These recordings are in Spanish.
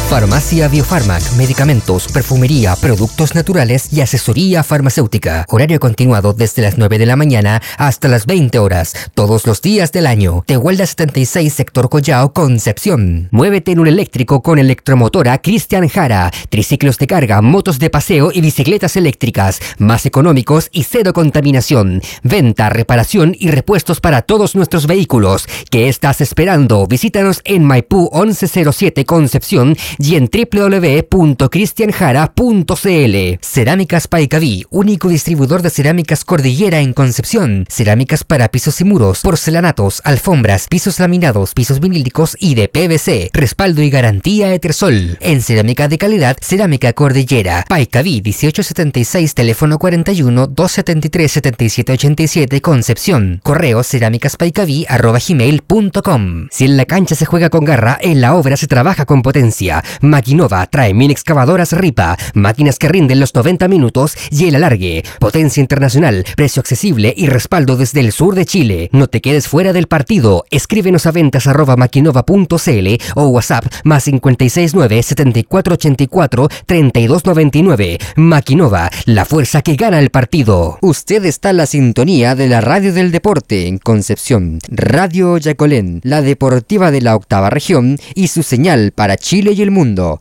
Farmacia Biofarmac, medicamentos, perfumería, productos naturales y asesoría farmacéutica. Horario continuado desde las 9 de la mañana hasta las 20 horas, todos los días del año. Tehuelda 76, sector Collao, Concepción. Muévete en un eléctrico con electromotora Cristian Jara. Triciclos de carga, motos de paseo y bicicletas eléctricas, más económicos y cero contaminación. Venta, reparación y repuestos para todos nuestros vehículos. ¿Qué estás esperando? Visítanos en Maipú 1107 Concepción y en www.cristianjara.cl. Cerámicas Paicaví, único distribuidor de cerámicas Cordillera en Concepción. Cerámicas para pisos y muros, porcelanatos, alfombras, pisos laminados, pisos vinílicos y de PVC. Respaldo y garantía Etersol. En cerámica de calidad, Cerámica Cordillera. Paicaví 1876, teléfono 41 273 7787 Concepción. Correo cerámicaspaicaví@gmail.com. Si en la cancha se juega con garra, en la obra se trabaja con potencia. Maquinova trae 1000 excavadoras Ripa, máquinas que rinden los 90 minutos y el alargue. Potencia internacional, precio accesible y respaldo desde el sur de Chile. No te quedes fuera del partido. Escríbenos a ventas@maquinova.cl o WhatsApp más 569 7484 3299. Maquinova, la fuerza que gana el partido. Usted está en la sintonía de la radio del deporte en Concepción. Radio Yacolén, la deportiva de la octava región y su señal para Chile y el mundo.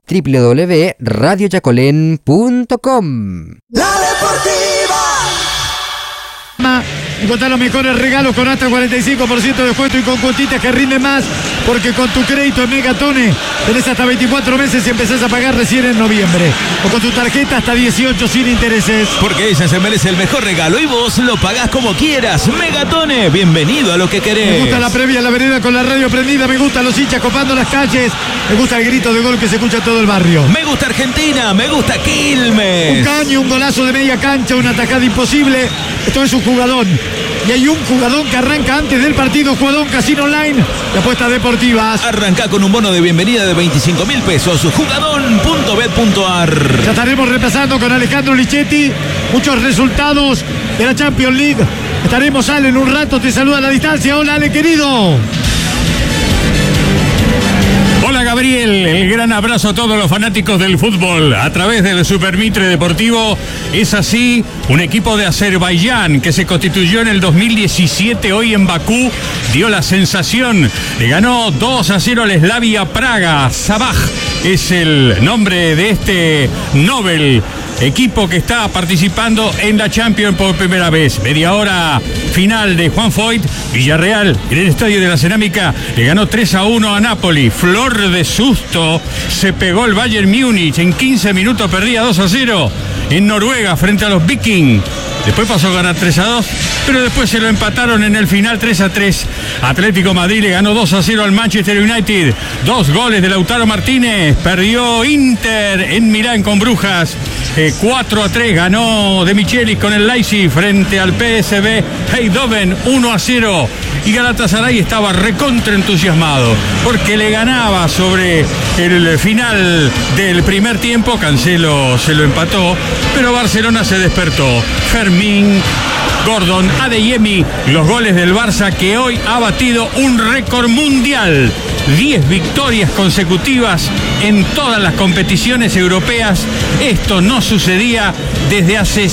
www.radioyacolén.com. La Deportiva. Encontrar los mejores regalos con hasta 45% de descuento y con cuotitas que rinden más, porque con tu crédito en Megatone tenés hasta 24 meses y empezás a pagar recién en noviembre. O con tu tarjeta hasta 18 sin intereses. Porque ella se merece el mejor regalo y vos lo pagás como quieras. Megatone, bienvenido a lo que querés. Me gusta la previa, la vereda con la radio prendida. Me gustan los hinchas copando las calles. Me gusta el grito de gol que se escucha en todo el barrio. Me gusta Argentina, me gusta Quilmes. Un caño, un golazo de media cancha, una atajada imposible. Esto es un jugadón. Y hay un jugadón que arranca antes del partido. Jugadón Casino Online de apuestas deportivas. Arranca con un bono de bienvenida de 25.000 pesos. Jugadón.bet.ar. Ya estaremos repasando con Alejandro Lichetti muchos resultados de la Champions League. Estaremos, Ale, en un rato. Te saluda a la distancia. Hola, Ale, querido. Hola Gabriel, el gran abrazo a todos los fanáticos del fútbol a través del Super Mitre Deportivo. Es así, un equipo de Azerbaiyán que se constituyó en el 2017, hoy en Bakú, dio la sensación, le ganó 2-0 al Slavia Praga. Sabaj es el nombre de este Nobel equipo que está participando en la Champions por primera vez. Media hora final de Juan Foyt. Villarreal, en el Estadio de la Cerámica, le ganó 3-1 a Napoli. Flor de susto, se pegó el Bayern Múnich. En 15 minutos perdía 2-0 en Noruega frente a los Vikings. Después pasó a ganar 3-2, pero después se lo empataron en el final 3-3. Atlético Madrid le ganó 2-0 al Manchester United. 2 goles de Lautaro Martínez. Perdió Inter en Milán con Brujas. 4-3 ganó De Michelis con el Leipzig frente al PSV Eindhoven 1-0. Y Galatasaray estaba recontra entusiasmado porque le ganaba sobre el final del primer tiempo. Cancelo se lo empató, pero Barcelona se despertó. Fermín, Gordon, Adeyemi, los goles del Barça, que hoy ha batido un récord mundial. 10 victorias consecutivas en todas las competiciones europeas. Esto no sucedía desde hace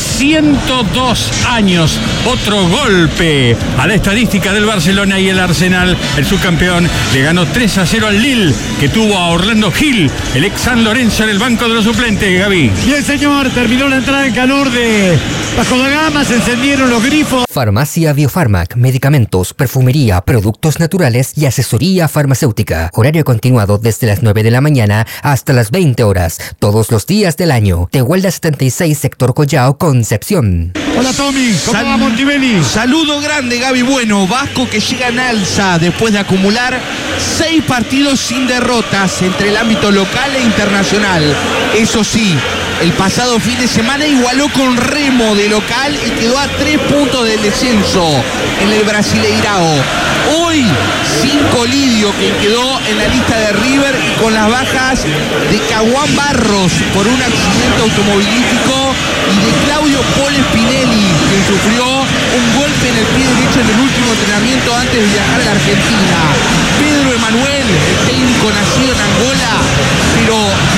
102 años. Otro golpe a la estadística del Barcelona, y el Arsenal, el subcampeón, le ganó 3-0 al Lille, que tuvo a Orlando Gil, el ex San Lorenzo, en el banco de los suplentes. Gaby. Bien, señor, terminó la entrada en calor de Vasco da Gama, se encendieron los grifos. Farmacia Biofarmac, medicamentos, perfumería, productos naturales y asesoría farmacéutica. Horario continuado desde las 9 de la mañana hasta las 20 horas, todos los días del año. Tehuelda 76, sector Collao, Concepción. Hola, Tommy, ¿cómo va Montibelli? Saludo grande, Gaby. Bueno, Vasco que llega en alza después de acumular 6 partidos sin derrotas entre el ámbito local e internacional. Eso sí, el pasado fin de semana igualó con Remo de local y quedó a 3 puntos del descenso en el Brasileirao. Hoy, sin Colidio, que quedó en la lista de River, y con las bajas de Caguán Barros por un accidente automovilístico y de Claudio Paul Spinelli, quien sufrió un golpe en el pie derecho en el último entrenamiento antes de viajar a la Argentina. Pedro Emanuel, el técnico nacido en Angola, pero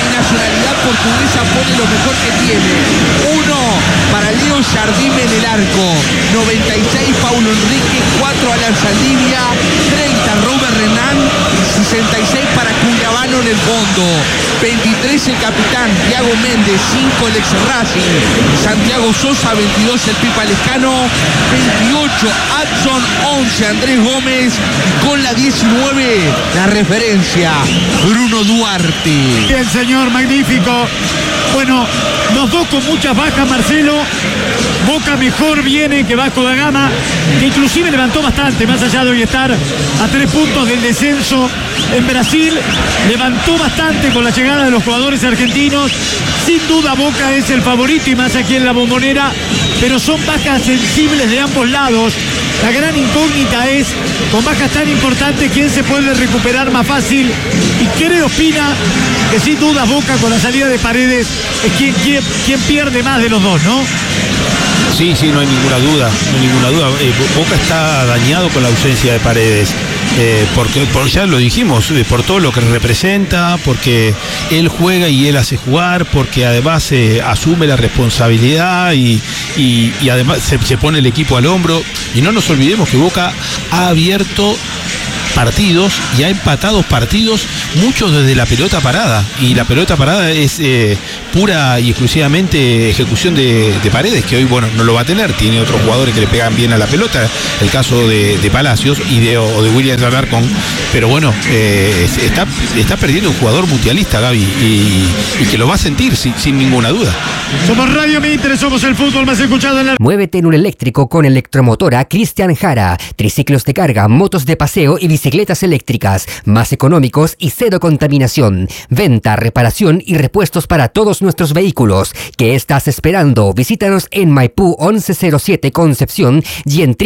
portuguesa pone lo mejor que tiene. 1 para Leo Jardim en el arco, 96 Paulo Enrique, 4 Alan Saldivia, 30 Robert Renan, 66 para Cuyabano en el fondo, 23 el capitán Thiago Méndez, 5 el ex Racing Santiago Sosa, 22 el Pipa Lescano, 28 Adson, 11 Andrés Gómez y con la 19 la referencia Bruno Duarte. Bien, señor, magnífico. Bueno, los dos con muchas bajas, Marcelo. Boca mejor viene que Vasco da Gama, que inclusive levantó bastante, más allá de hoy estar a 3 puntos del descenso en Brasil, levantó bastante con la llegada de los jugadores argentinos. Sin duda Boca es el favorito y más aquí en la Bombonera, pero son bajas sensibles de ambos lados. La gran incógnita es, con bajas tan importantes, quién se puede recuperar más fácil. Y creo, Pina, que sin duda Boca con la salida de Paredes es quien pierde más de los dos, ¿no? Sí, no hay ninguna duda, Boca está dañado con la ausencia de Paredes, porque ya lo dijimos, por todo lo que representa, porque él juega y él hace jugar, porque además asume la responsabilidad y además se pone el equipo al hombro. Y no nos olvidemos que Boca ha abierto partidos y ha empatado partidos, muchos desde la pelota parada, y la pelota parada es pura y exclusivamente ejecución de Paredes, que hoy, bueno, no lo va a tener, tiene otros jugadores que le pegan bien a la pelota, el caso de Palacios o de Williams Alarcón, pero bueno, está perdiendo un jugador mundialista, Gaby, y que lo va a sentir sin ninguna duda. Somos Radio Mitre, somos el fútbol más escuchado en la... Muévete en un eléctrico con Electromotora Cristian Jara. Triciclos de carga, motos de paseo y bicicletas eléctricas, más económicos y cero contaminación. Venta, reparación y repuestos para todos nuestros vehículos. ¿Qué estás esperando? Visítanos en Maipú 1107 Concepción y en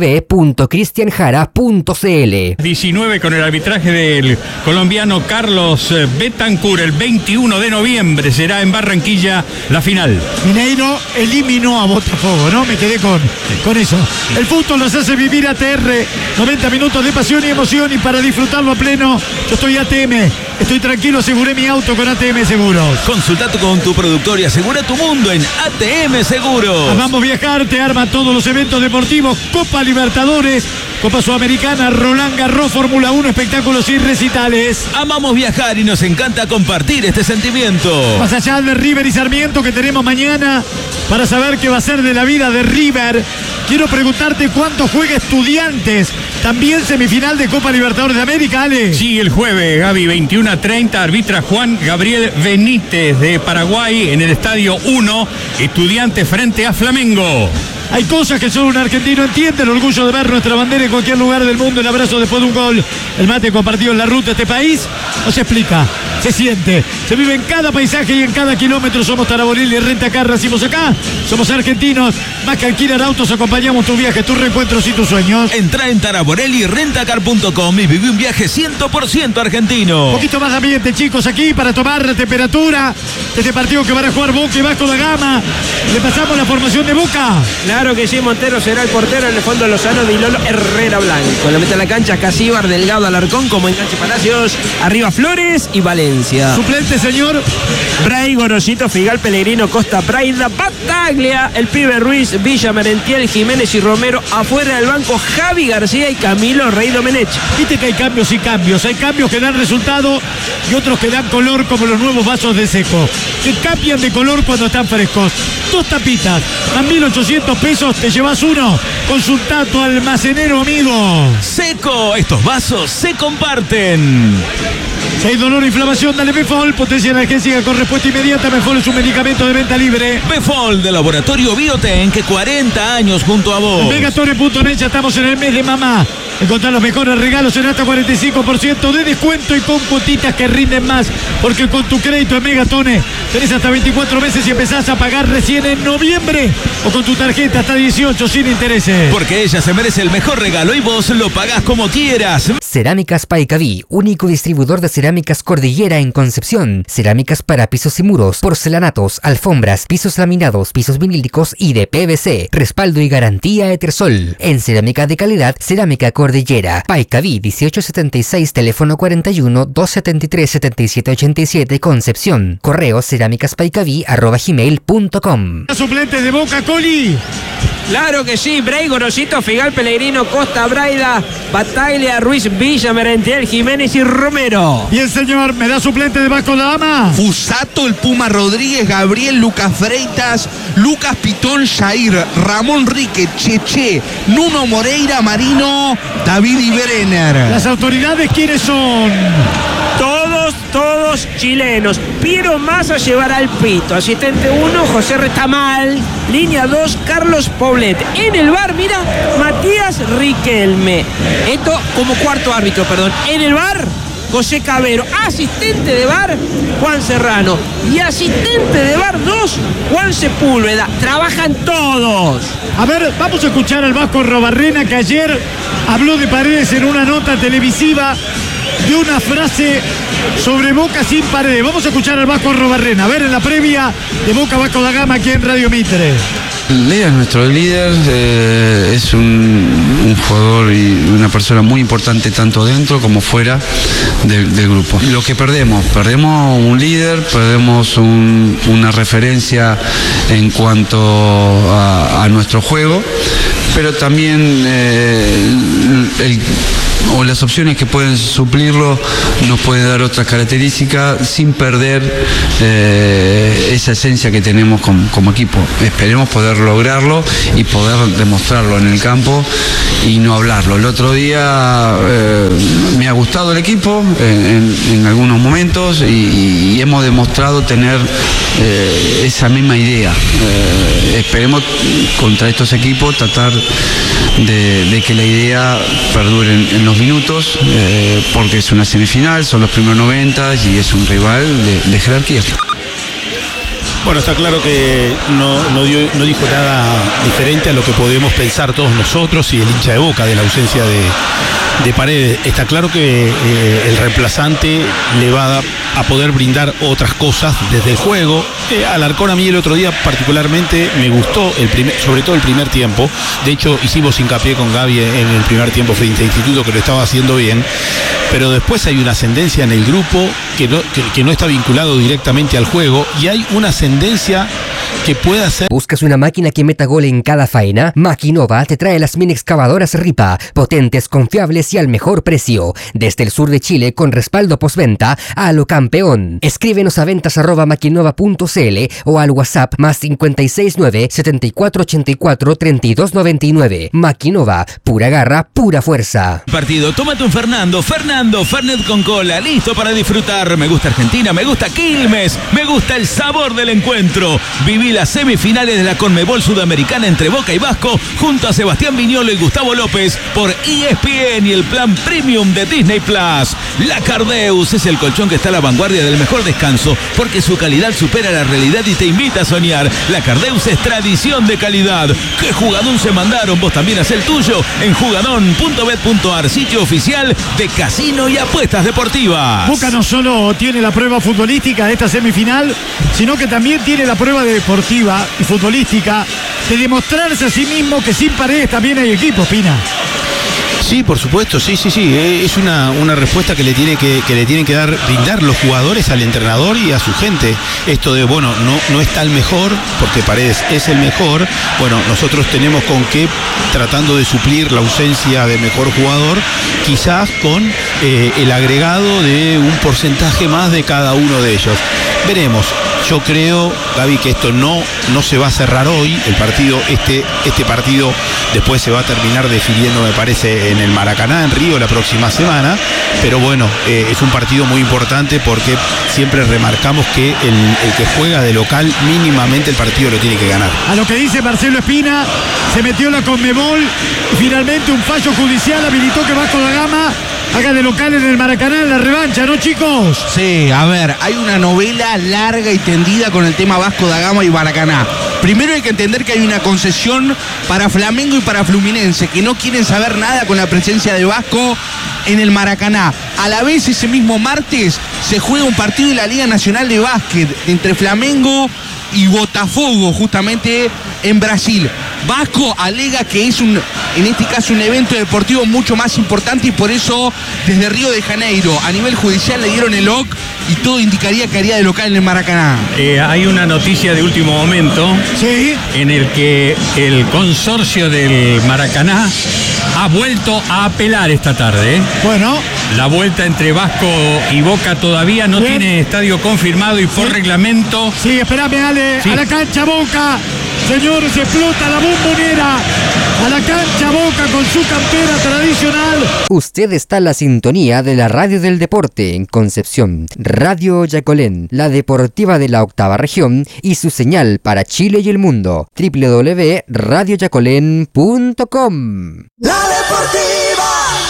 www.cristianjara.cl. 19 con el arbitraje del colombiano Carlos Betancur. El 21 de noviembre será en Barranquilla la final. Mineiro eliminó a Botafogo, ¿no? Me quedé con eso. El fútbol nos hace vivir ATR, 90 minutos de pasión y emoción, y para disfrutarlo a pleno, yo estoy ATM, estoy tranquilo, aseguré mi auto con ATM Seguros. Consulta con tu productor y asegura tu mundo en ATM Seguros. Vamos a viajar, te arma todos los eventos deportivos, Copa Libertadores, Copa Sudamericana, Roland Garros, Fórmula 1, espectáculos y recitales. Amamos viajar y nos encanta compartir este sentimiento. Más allá de River y Sarmiento que tenemos mañana para saber qué va a ser de la vida de River, quiero preguntarte cuánto juega Estudiantes. También semifinal de Copa Libertadores de América, Ale. Sí, el jueves, Gaby, 21:30, arbitra Juan Gabriel Benítez de Paraguay en el Estadio 1, Estudiantes frente a Flamengo. Hay cosas que solo un argentino entiende, el orgullo de ver nuestra bandera en cualquier lugar del mundo, el abrazo después de un gol, el mate compartido en la ruta de este país, no se explica, se siente, se vive en cada paisaje y en cada kilómetro. Somos Taraborelli y Rentacar, nacimos acá, somos argentinos, más que alquilar autos, acompañamos tu viaje, tus reencuentros y tus sueños. Entra en taraborellirentacar.com y viví un viaje 100% argentino. Un poquito más de ambiente, chicos, aquí para tomar la temperatura de este partido que van a jugar Boca y Vasco da Gama. Le pasamos la formación de Boca. Claro que sí, Montero será el portero, en el fondo Lozano, Dilolo, Herrera, Blanco. Lo mete a la cancha Casíbar, Delgado, Alarcón, como enganche Palacios, arriba Flores y Valencia. Suplente, señor. Bray, Gorosito, Figal, Pellegrino, Costa, Praida, Bataglia, el pibe Ruiz, Villa, Merentiel, Jiménez y Romero. Afuera del banco Javi García y Camilo Rey Domenech. Viste que hay cambios y cambios. Hay cambios que dan resultado y otros que dan color, como los nuevos vasos de Seco, que cambian de color cuando están frescos. 2 tapitas a 1.800 pesos, te llevas uno. Consulta a tu almacenero amigo. Seco, estos vasos se comparten. Si hay dolor o inflamación, dale Befol, potencia analgésica con respuesta inmediata. Befol es un medicamento de venta libre. Befol de Laboratorio Bioten, que 40 años junto a vos. Megatone.net, ya estamos en el mes de mamá. Encontrar los mejores regalos en hasta 45% de descuento y con cuotitas que rinden más. Porque con tu crédito en Megatone tenés hasta 24 meses y empezás a pagar recién en noviembre. O con tu tarjeta hasta 18 sin intereses. Porque ella se merece el mejor regalo y vos lo pagás como quieras. Cerámicas Paicaví, único distribuidor de cerámicas Cordillera en Concepción. Cerámicas para pisos y muros, porcelanatos, alfombras, pisos laminados, pisos vinílicos y de PVC. Respaldo y garantía Etersol. En cerámica de calidad, Cerámica Cordillera. Paicaví 1876, teléfono 41 273 7787, Concepción. Correo cerámicaspaicaví@gmail.com. Suplente de Boca, Coli. Claro que sí, Bray, Gorosito, Figal, Pellegrino, Costa, Braida, Bataglia, Ruiz, Villa, Merentiel, Jiménez y Romero. Bien, señor, ¿me da suplente de Vasco da Gama? Fusato, el Puma Rodríguez, Gabriel, Lucas Freitas, Lucas Pitón, Jair, Ramón Rique, Cheche, Nuno Moreira, Marino, David y Brenner. ¿Las autoridades quiénes son? Todos chilenos. Piero Massa llevará el pito. Asistente 1, José Retamal. Línea 2, Carlos Poblet. En el bar, mira, Matías Riquelme. Esto como cuarto árbitro, perdón. En el bar, José Cabero. Asistente de bar, Juan Serrano. Y asistente de bar 2, Juan Sepúlveda. Trabajan todos. A ver, vamos a escuchar al Vasco Robarrena, que ayer habló de Paredes en una nota televisiva de una frase sobre Boca sin Paredes. Vamos a escuchar al Vasco Robarrena. A ver, en la previa de Boca Vasco da Gama aquí en Radio Mitre. Lea es nuestro líder, es un jugador y una persona muy importante tanto dentro como fuera del grupo. Lo que perdemos un líder, perdemos una referencia en cuanto a nuestro juego, pero también las opciones que pueden suplirlo nos pueden dar otras características sin perder esa esencia que tenemos como equipo. Esperemos poder lograrlo y poder demostrarlo en el campo y no hablarlo. El otro día me ha gustado el equipo en algunos momentos y hemos demostrado tener esa misma idea. Esperemos contra estos equipos tratar de que la idea perdure en los minutos, porque es una semifinal, son los primeros 90 y es un rival de jerarquía. Bueno, está claro que no dijo nada diferente a lo que podemos pensar todos nosotros y el hincha de Boca de la ausencia de Paredes. Está claro que el reemplazante le va a poder brindar otras cosas desde el juego. Alarcón, a mí el otro día particularmente me gustó, sobre todo el primer tiempo. De hecho, hicimos hincapié con Gaby en el primer tiempo frente a Instituto, que lo estaba haciendo bien. Pero después hay una ascendencia en el grupo que no está vinculado directamente al juego, y hay una ascendencia que puede hacer. ¿Buscas una máquina que meta gol en cada faena? Maquinova te trae las mini excavadoras Ripa, potentes, confiables y al mejor precio. Desde el sur de Chile, con respaldo postventa a lo campeón. Escríbenos a ventas@maquinova.cl o al WhatsApp +569 7484 3299. Maquinova, pura garra, pura fuerza. Partido, tómate un Fernando, Fernet con cola, listo para disfrutar. Me gusta Argentina, me gusta Quilmes, me gusta el sabor del encuentro. Viví las semifinales de la Conmebol Sudamericana entre Boca y Vasco junto a Sebastián Viñolo y Gustavo López por ESPN y el plan Premium de Disney Plus. La Cardeus es el colchón que está a la vanguardia del mejor descanso porque su calidad supera la realidad y te invita a soñar. La Cardeus es tradición de calidad. ¿Qué jugadón se mandaron? Vos también haz el tuyo en jugadón.bet.ar, sitio oficial de casino y apuestas deportivas. Boca no solo tiene la prueba futbolística de esta semifinal, sino que también tiene la prueba deportiva y futbolística de demostrarse a sí mismo que sin Paredes también hay equipo, Pina. Sí, por supuesto, sí. Es una respuesta que le tienen que brindar los jugadores al entrenador y a su gente. Esto de, bueno, no está el mejor, porque Paredes es el mejor. Bueno, nosotros tenemos con qué, tratando de suplir la ausencia de mejor jugador, quizás con el agregado de un porcentaje más de cada uno de ellos. Veremos. Yo creo, Gaby, que esto no se va a cerrar hoy. El partido, este partido después se va a terminar definiendo, me parece, en el Maracaná, en Río, la próxima semana. Pero bueno, es un partido muy importante porque siempre remarcamos que el que juega de local, mínimamente el partido lo tiene que ganar. A lo que dice Marcelo Espina, se metió la Conmebol y finalmente un fallo judicial habilitó que Vasco da Gama haga de local en el Maracaná en la revancha, ¿no, chicos? Sí, a ver, hay una novela larga y tendida con el tema Vasco da Gama y Maracaná. Primero hay que entender que hay una concesión para Flamengo y para Fluminense, que no quieren saber nada con la presencia de Vasco en el Maracaná. A la vez, ese mismo martes se juega un partido de la Liga Nacional de Básquet entre Flamengo y Botafogo, justamente en Brasil. Vasco alega que es en este caso un evento deportivo mucho más importante y por eso desde Río de Janeiro a nivel judicial le dieron el OK y todo indicaría que haría de local en el Maracaná. Hay una noticia de último momento, Sí. en el que el consorcio del Maracaná ha vuelto a apelar esta tarde. Bueno. La vuelta entre Vasco y Boca todavía no Bien. tiene estadio confirmado y por reglamento... Sí, espérame, Ale. Sí. A la cancha Boca. Señores, explota la bombonera. A la cancha Boca con su campera tradicional. Usted está en la sintonía de la radio del deporte en Concepción, Radio Yacolén, la deportiva de la octava región y su señal para Chile y el mundo, www.radioyacolén.com. La Deportiva.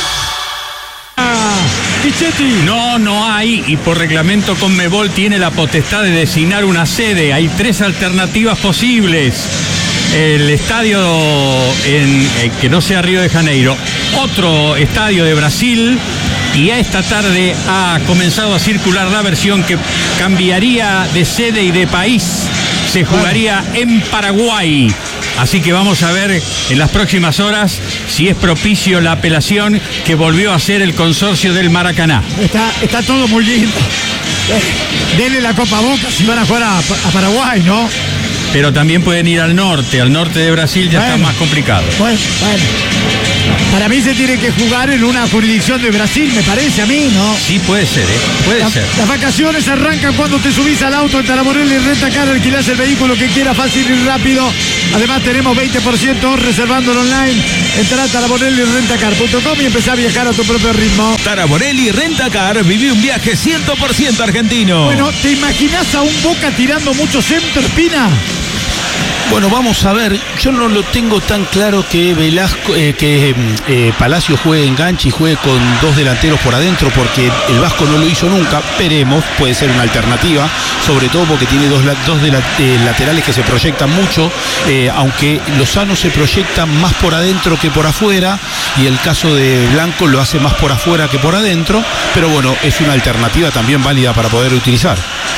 Pichetti. No hay, y por reglamento Conmebol tiene la potestad de designar una sede. Hay 3 alternativas posibles. El estadio que no sea Río de Janeiro, otro estadio de Brasil, y a esta tarde ha comenzado a circular la versión que cambiaría de sede y de país. Se jugaría en Paraguay. Así que vamos a ver en las próximas horas si es propicio la apelación que volvió a hacer el consorcio del Maracaná. Está todo muy lindo. Denle la Copa Boca si van a jugar a Paraguay, ¿no? Pero también pueden ir al norte de Brasil ya está más complicado. Bueno. Para mí se tiene que jugar en una jurisdicción de Brasil, me parece a mí, ¿no? Sí, puede ser, puede ser. Las vacaciones arrancan cuando te subís al auto en Taraborelli Rentacar, alquilás el vehículo que quieras fácil y rápido. Además tenemos 20% reservándolo online. Entrá a taraborellirentacar.com y empezá a viajar a tu propio ritmo. Taraborelli Rentacar, viví un viaje 100% argentino. Bueno, ¿te imaginás a un Boca tirando mucho centro, Espina? Bueno, vamos a ver. Yo no lo tengo tan claro que Palacio juegue enganche y juegue con 2 delanteros por adentro, porque el Vasco no lo hizo nunca. Veremos, puede ser una alternativa, sobre todo porque tiene dos laterales que se proyectan mucho, aunque Lozano se proyecta más por adentro que por afuera, y el caso de Blanco lo hace más por afuera que por adentro, pero bueno, es una alternativa también válida para poder utilizar.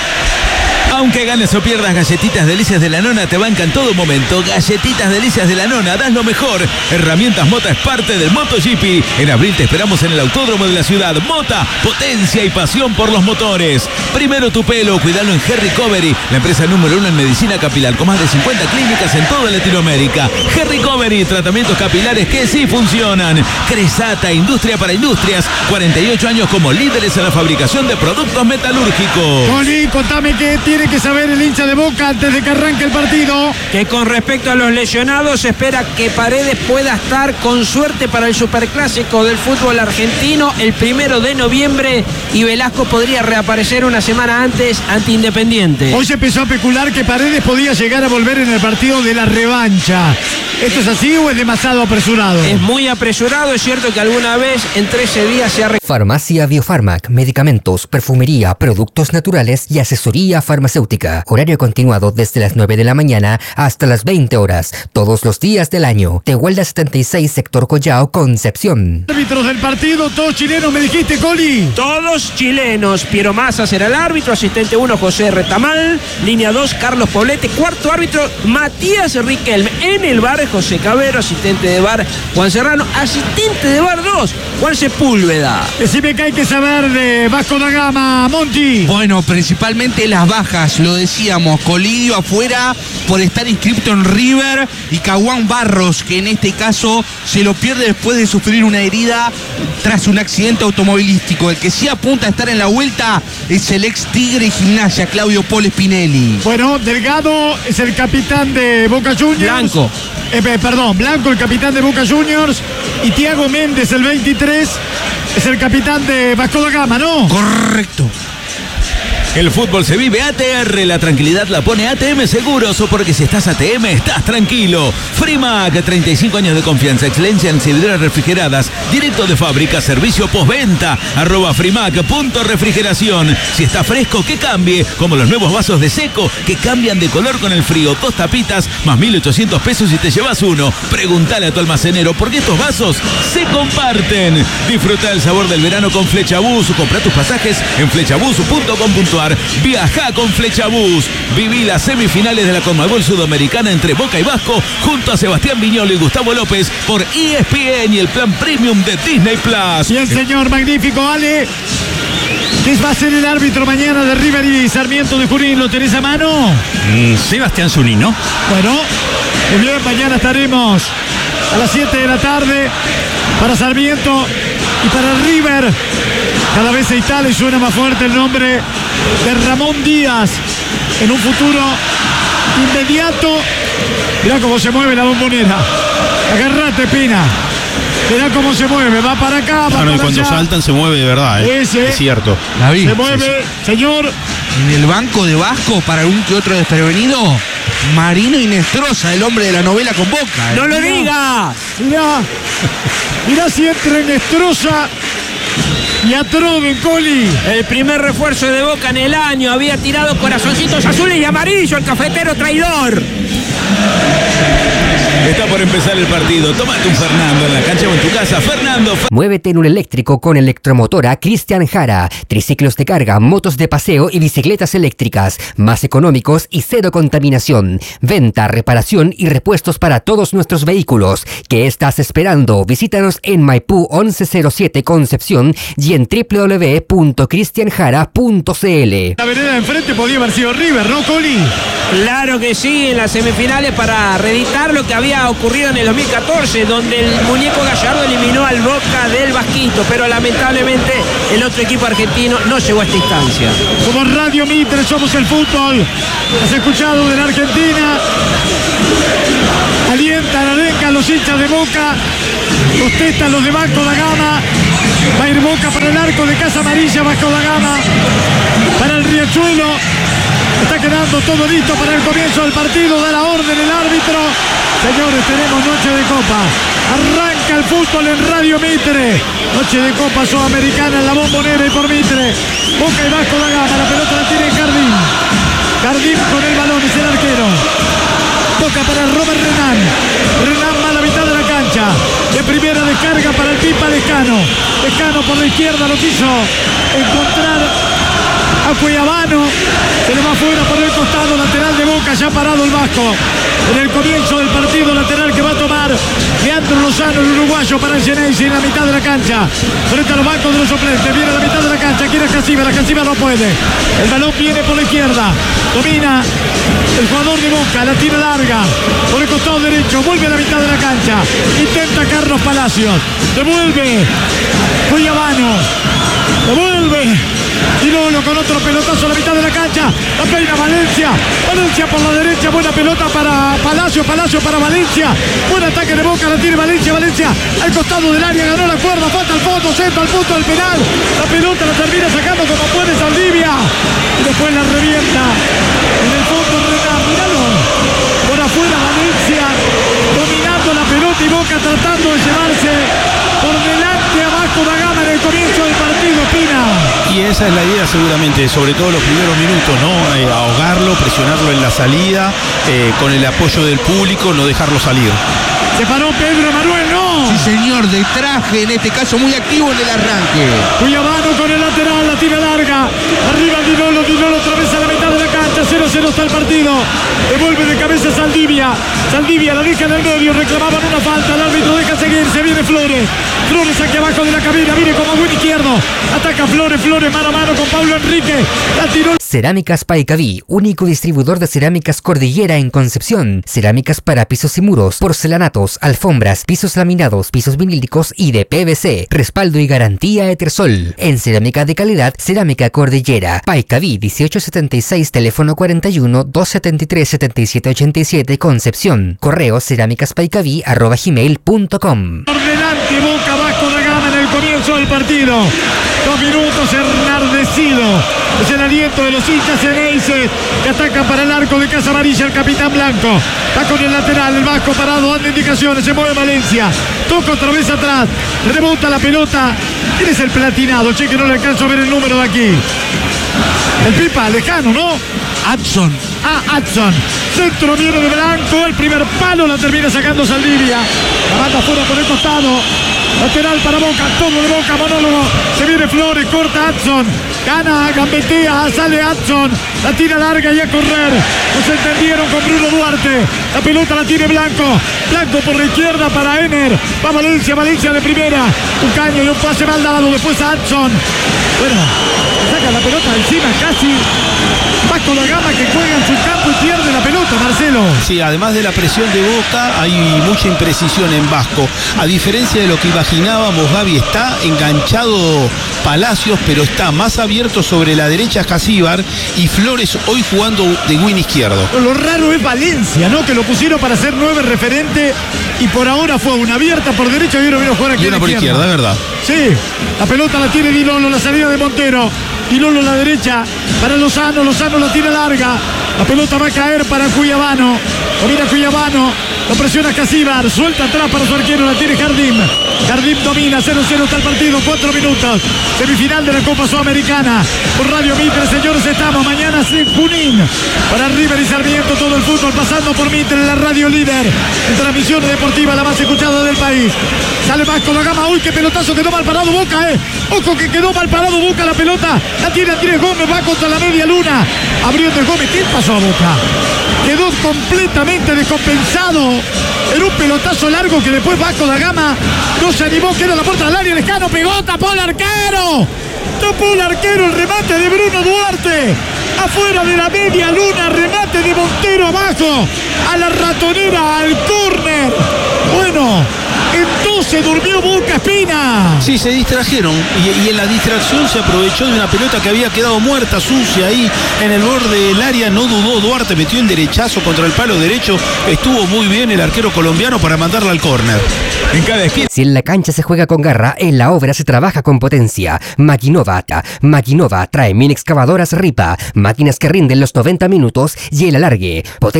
Aunque ganes o pierdas, Galletitas Delicias de la Nona te banca en todo momento. Galletitas Delicias de la Nona, das lo mejor. Herramientas Mota es parte del MotoGP. En abril te esperamos en el Autódromo de la ciudad. Mota, potencia y pasión por los motores. Primero tu pelo, cuidalo en Hair Recovery, la empresa número 1 en medicina capilar, con más de 50 clínicas en toda Latinoamérica. Hair Recovery, tratamientos capilares que sí funcionan. Cresata, industria para industrias, 48 años como líderes en la fabricación de productos metalúrgicos. Tony, contame qué tiene que saber el hincha de Boca antes de que arranque el partido. Que con respecto a los lesionados, se espera que Paredes pueda estar con suerte para el superclásico del fútbol argentino el 1 de noviembre y Velasco podría reaparecer una semana antes ante Independiente. Hoy se empezó a especular que Paredes podía llegar a volver en el partido de la revancha. ¿Esto es así o es demasiado apresurado? Es muy apresurado, es cierto que alguna vez en 13 días se ha... Farmacia Biofarmac, medicamentos, perfumería, productos naturales y asesoría farmacéutica. Horario continuado desde las 9 de la mañana hasta las 20 horas, todos los días del año. Tehuelda 76, sector Collao, Concepción. Árbitros del partido, todos chilenos, me dijiste, Coli. Todos chilenos. Piero Massa será el árbitro, asistente 1 José Retamal, línea 2 Carlos Poblete, cuarto árbitro Matías Riquelme. En el bar José Cabero, asistente de bar Juan Serrano, asistente de bar 2 Juan Sepúlveda. Decime que hay que saber de Vasco da Gama, Monti. Bueno, principalmente las bajas, lo decíamos, Colidio afuera por estar inscripto en River y Caguán Barros, que en este caso se lo pierde después de sufrir una herida tras un accidente automovilístico. El que sí apunta a estar en la vuelta es el ex Tigre y Gimnasia, Claudio Paul Spinelli. Bueno, Delgado es el capitán de Boca Juniors. Blanco. Blanco, el capitán de Boca Juniors. Y Thiago Méndez, el 23, es el capitán de Vasco da Gama, ¿no? Correcto. El fútbol se vive ATR, la tranquilidad la pone ATM Seguros, o porque si estás ATM estás tranquilo. Frimac, 35 años de confianza, excelencia en serviduras refrigeradas, directo de fábrica, servicio postventa, @frimac.refrigeración. Si está fresco, que cambie, como los nuevos vasos de seco que cambian de color con el frío. 2 tapitas más 1.800 pesos y te llevas uno. Pregúntale a tu almacenero, porque estos vasos se comparten. Disfruta el sabor del verano con Flechabús. Compra tus pasajes en flechabús.com.ar. Viaja con Flechabús. Viví las semifinales de la Conmebol Sudamericana entre Boca y Vasco junto a Sebastián Viñolo y Gustavo López por ESPN y el plan premium de Disney Plus. Y el señor magnífico Ale, ¿qué va a ser el árbitro mañana de River y Sarmiento de Junín? ¿Lo tenés a mano? Sebastián Zunino. Bueno, muy bien, mañana estaremos a las 7 de la tarde para Sarmiento y para River. Cada vez se instala y suena más fuerte el nombre de Ramón Díaz en un futuro inmediato. Mirá cómo se mueve la Bombonera. Agarrate, Pina. Mirá cómo se mueve, va para acá, va para y cuando allá. saltan se mueve de verdad, es cierto. Se mueve, señor. En el banco de Vasco, para un que otro desprevenido, Marino Inestrosa, el hombre de la novela con Boca. ¡No lo digas! Mirá si entra Inestrosa y a Coli. El primer refuerzo de Boca en el año. Había tirado corazoncitos azules y amarillos, el cafetero traidor. Está por empezar el partido. Tómate un Fernando en la cancha o en tu casa. Fernando. Muévete en un eléctrico con Electromotora Cristian Jara. Triciclos de carga, motos de paseo y bicicletas eléctricas. Más económicos y cero contaminación. Venta, reparación y repuestos para todos nuestros vehículos. ¿Qué estás esperando? Visítanos en Maipú 1107 Concepción y en www.cristianjara.cl. La vereda de enfrente podía haber sido River, ¿no, Coli? Claro que sí, en las semifinales para reeditar lo que había ocurrido en el 2014, donde el muñeco Gallardo eliminó al Boca del Vasquito, pero lamentablemente el otro equipo argentino no llegó a esta instancia. Somos Radio Mitre, somos el fútbol. Has escuchado de la Argentina. Alientan, arencan los hinchas de Boca. Protestan los de Vasco da Gama. Va a ir Boca para el arco de Casa Amarilla, Vasco da Gama. Para el Riachuelo. Está quedando todo listo para el comienzo del partido. Da la orden el árbitro. Señores, tenemos noche de copa. Arranca el fútbol en Radio Mitre. Noche de copa sudamericana en la Bombonera y por Mitre. Boca y Vasco da Gama. La pelota la tiene Jardín. Jardín con el balón, es el arquero. Boca para Robert Renan. Renan va a la mitad de la cancha. De primera descarga para el Pipa Lescano. Lescano por la izquierda lo quiso encontrar a Cuiabano. Se le va fuera por el costado lateral de Boca. Ya parado el Vasco. En el comienzo del partido lateral que va a tomar Leandro Lozano, el uruguayo, para el Genesis en la mitad de la cancha. Frente a los bancos de los suplentes. Viene a la mitad de la cancha. Quiere Casiva. La Casiva no puede. El balón viene por la izquierda. Domina el jugador de Boca. La tira larga. Por el costado derecho. Vuelve a la mitad de la cancha. Intenta Carlos Palacios. Devuelve Cuiabano. Devuelve. Y Lolo con otro pelotazo a la mitad de la cancha. La peina Valencia. Valencia por la derecha. Buena pelota para Palacio. Palacio para Valencia. Buen ataque de Boca. La tiene Valencia. Valencia al costado del área. Ganó la cuerda. Falta el fondo. Centro al punto del penal. La pelota la termina sacando como puede Saldivia. Y después la revienta. En el fondo Renan. Míralo. Por afuera Valencia. Dominando la pelota y Boca tratando de llevarse por delante a Vasco da Gama en el comienzo del partido, Pina. Y esa es la idea seguramente, sobre todo los primeros minutos, ¿no? Ahogarlo, presionarlo en la salida, con el apoyo del público, no dejarlo salir. Se paró Pedro Manuel, ¿no? Sí, señor, de traje, en este caso muy activo en el arranque. Cuiabano con el lateral, la tira larga. Arriba Dinolo otra vez a la mitad de la cancha. 0-0 está el partido. Devuelve de cabeza Saldivia. Saldivia la deja en el medio. Reclamaban una falta. El árbitro deja seguir. Se viene Flores. Flores aquí abajo de la cabina. Viene como buen izquierdo. Ataca Flores. Flores mano a mano con Pablo Enrique. La tiró. Cerámicas Paicaví, único distribuidor de cerámicas Cordillera en Concepción. Cerámicas para pisos y muros, porcelanatos, alfombras, pisos laminados, pisos vinílicos y de PVC. Respaldo y garantía Etersol. En cerámica de calidad, Cerámica Cordillera. Paicaví 1876, teléfono 41 273 7787, Concepción. Correo cerámicaspaicaví@gmail.com. Por delante Boca, Vasco da Gama en el comienzo del el partido. 2 minutos enardecido. Es el aliento de los hinchas ceneices que atacan para el arco de Casa Amarilla el capitán Blanco. Está con el lateral, el Vasco parado, dando indicaciones. Se mueve Valencia. Toca otra vez atrás. Rebota la pelota. ¿Quién es el platinado? Che, que no le alcanzo a ver el número de aquí. El Pipa, lejano, ¿no? Adson. Adson. Centro viene de Blanco. El primer palo la termina sacando Saldivia. La manda fuera por el costado. Lateral para Boca. Todo de Boca. Monólogo. Se viene Flores. Corta Adson. Gana, gambetea. Sale Adson. La tira larga y a correr. No se entendieron con Bruno Duarte. La pelota la tiene Blanco. Blanco por la izquierda para Ener. Va Valencia. Valencia de primera. Un caño y un pase mal dado. Después a Adson. Bueno, saca la pelota encima casi. Vasco da Gama que juega en su campo y pierde la pelota, Marcelo. Sí, además de la presión de Boca, hay mucha imprecisión en Vasco. A diferencia de lo que imaginábamos, Gaby, está enganchado Palacios, pero está más abierto sobre la derecha Casíbar y Flores hoy jugando de win izquierdo. Lo raro es Valencia, ¿no? Que lo pusieron para ser 9 referente y por ahora fue una abierta por derecha y uno vino a jugar aquí y una por izquierda, es verdad. Sí, la pelota la tiene Di Lolo, la salida de Montero. Di Lolo a la derecha para Lozano. Lozano la tira larga. La pelota va a caer para Cuyabano. Domina Cuyabano. Lo presiona Casíbar. Suelta atrás para su arquero. La tiene Jardim. Jardim domina. 0-0 está el partido. 4 minutos. Semifinal de la Copa Sudamericana. Por Radio Mitre, señores, estamos mañana en Junín. Para River y Sarmiento, todo el fútbol pasando por Mitre, la radio líder. En transmisión deportiva, la más escuchada del país. Sale Vasco da Gama. Uy, qué pelotazo. Quedó mal parado Boca, Ojo que quedó mal parado Boca la pelota. La tiene Andrés Gómez. Va contra la media luna. Abrió Andrés Gómez. ¿Qué pasó a Boca? Quedó completamente descompensado en un pelotazo largo que después Vasco da Gama no se animó, queda la puerta del área, Lescano pegó, tapó el arquero, el remate de Bruno Duarte, afuera de la media luna, remate de Montero abajo, a la ratonera, al córner. Bueno, entonces durmió Boca, Espina. Sí, se distrajeron y en la distracción se aprovechó de una pelota que había quedado muerta, sucia ahí en el borde del área. No dudó Duarte, metió el derechazo contra el palo derecho. Estuvo muy bien el arquero colombiano para mandarla al córner. En cada esquina. Si en la cancha se juega con garra, en la obra se trabaja con potencia. Maquinova trae mini excavadoras Ripa, máquinas que rinden los 90 minutos y el alargue.